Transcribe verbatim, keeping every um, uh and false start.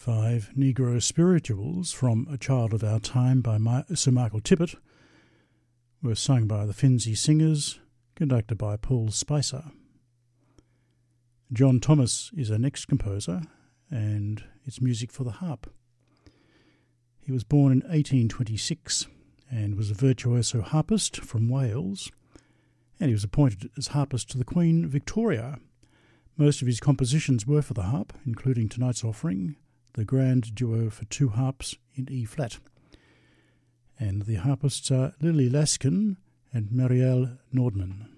Five Negro spirituals from A Child of Our Time by My- Sir Michael Tippett were sung by the Finzi Singers, conducted by Paul Spicer. John Thomas is our next composer, and it's music for the harp. He was born in eighteen twenty-six and was a virtuoso harpist from Wales, and he was appointed as harpist to the Queen Victoria. Most of his compositions were for the harp, including tonight's offering, the Grand Duo for two harps in E-flat. And the harpists are Lily Laskin and Marielle Nordman.